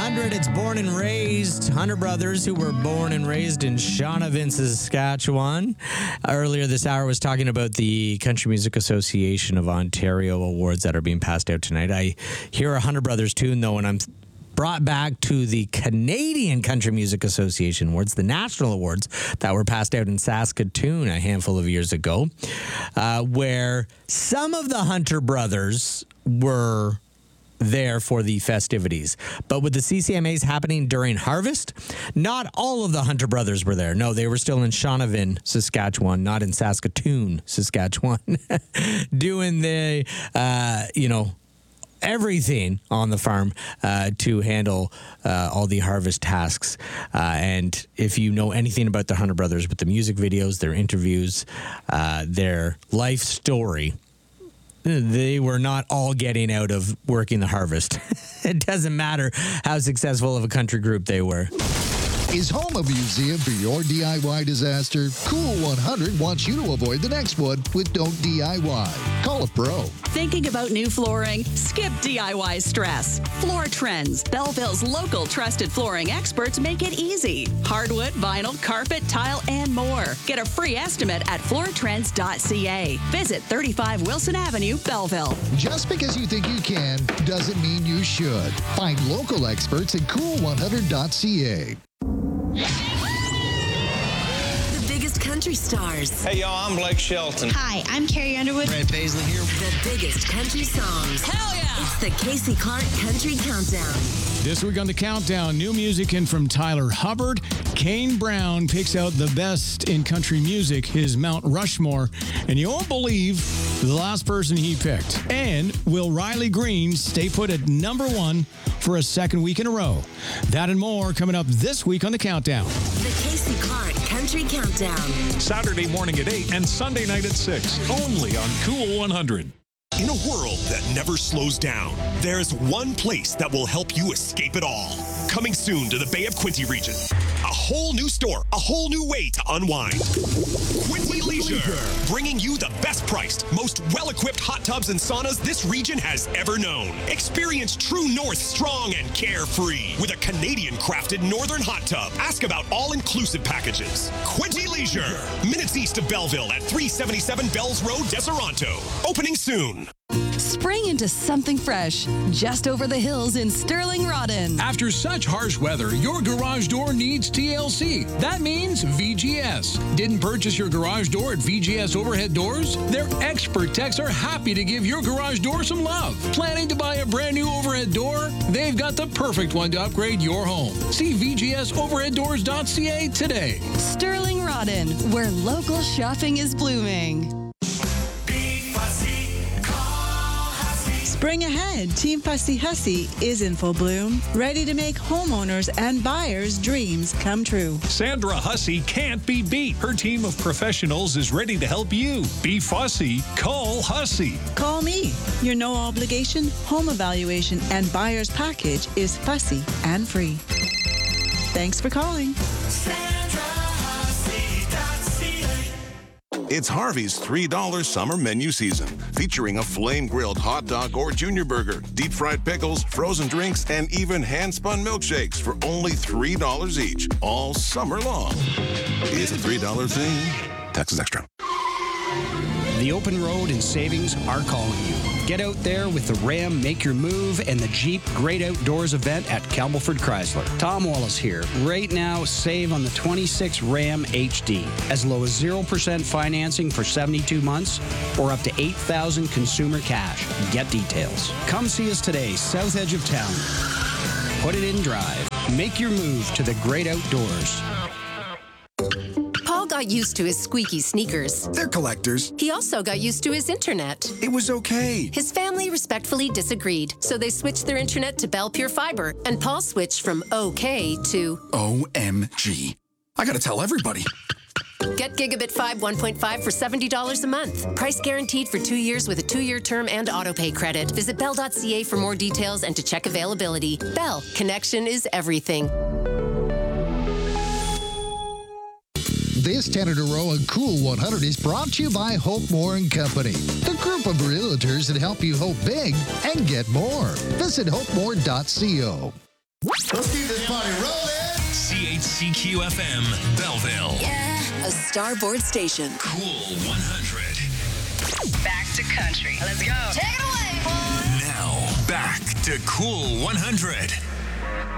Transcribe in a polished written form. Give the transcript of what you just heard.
100. It's Born and Raised. Hunter brothers who were born and raised in Shaunavon, Saskatchewan. Earlier this hour was talking about the Country Music Association of Ontario awards that are being passed out tonight. I hear a Hunter brothers tune, though, and I'm brought back to the Canadian Country Music Association Awards, the national awards that were passed out in Saskatoon a handful of years ago, where some of the Hunter brothers were there for the festivities. But with the CCMAs happening during harvest, not all of the Hunter brothers were there. No, they were still in Shaunavon, Saskatchewan, not in Saskatoon, Saskatchewan, doing the, everything on the farm to handle all the harvest tasks. And if you know anything about the Hunter brothers with the music videos, their interviews, their life story, they were not all getting out of working the harvest. It doesn't matter how successful of a country group they were. Is home a museum for your DIY disaster? Cool 100 wants you to avoid the next one with Don't DIY. Call a pro. Thinking about new flooring? Skip DIY stress. Floor Trends, Belleville's local trusted flooring experts, make it easy. Hardwood, vinyl, carpet, tile, and more. Get a free estimate at floortrends.ca. Visit 35 Wilson Avenue, Belleville. Just because you think you can doesn't mean you should. Find local experts at cool100.ca. The biggest country stars. Hey, y'all, I'm Blake Shelton. Hi, I'm Carrie Underwood. Brad Paisley here. The biggest country songs. Hell yeah! It's the Casey Clark Country Countdown. This week on the Countdown, new music in from Tyler Hubbard. Kane Brown picks out the best in country music, his Mount Rushmore, and you won't believe the last person he picked. And will Riley Green stay put at number one for a second week in a row? That and more coming up this week on the Countdown. The Casey Clark Country Countdown. Saturday morning at 8 and Sunday night at 6, only on Cool 100. In a world that never slows down, there's one place that will help you escape it all. Coming soon to the Bay of Quinte region. A whole new store, a whole new way to unwind. Quinte Leisure, bringing you the best priced, most well-equipped hot tubs and saunas this region has ever known. Experience True North strong and carefree with a Canadian-crafted northern hot tub. Ask about all-inclusive packages. Quinte Leisure, minutes east of Belleville at 377 Bells Road, Deseronto. Opening soon. Spring into something fresh, just over the hills in Sterling Rodden. After such harsh weather, your garage door needs TLC. That means VGS. Didn't purchase your garage door at VGS Overhead Doors? Their expert techs are happy to give your garage door some love. Planning to buy a brand new overhead door? They've got the perfect one to upgrade your home. See VGSOverheadDoors.ca today. Sterling Rodden, where local shopping is blooming. Spring ahead, Team Fussy Hussy is in full bloom, ready to make homeowners and buyers' dreams come true. Sandra Hussey can't be beat. Her team of professionals is ready to help you. Be fussy. Call Hussey. Call me. Your no obligation home evaluation and buyer's package is fussy and free. Thanks for calling. It's Harvey's $3 summer menu season, featuring a flame-grilled hot dog or junior burger, deep-fried pickles, frozen drinks, and even hand-spun milkshakes for only $3 each, all summer long. It's a $3 thing. Taxes extra. The open road and savings are calling you. Get out there with the Ram Make Your Move and the Jeep Great Outdoors event at Campbellford Chrysler. Tom Wallace here. Right now, save on the 26 Ram HD. As low as 0% financing for 72 months or up to $8,000 consumer cash. Get details. Come see us today, south edge of town. Put it in drive. Make your move to the great outdoors. Paul got used to his squeaky sneakers. They're collectors. He also got used to his internet. It was okay. His family respectfully disagreed, so they switched their internet to Bell Pure Fiber, and Paul switched from OK to OMG. I gotta tell everybody. Get Gigabit 5 1.5 for $70 a month. Price guaranteed for 2 years with a 2-year term and autopay credit. Visit bell.ca for more details and to check availability. Bell, connection is everything. This 10 in a row on Cool 100 is brought to you by Hope Moore & Company, the group of realtors that help you hope big and get more. Visit hopemore.co. Let's keep this party rolling. CHCQ FM, Belleville. Yeah. A Starboard station. Cool 100. Back to country. Let's go. Take it away, boy. Now, back to Cool 100.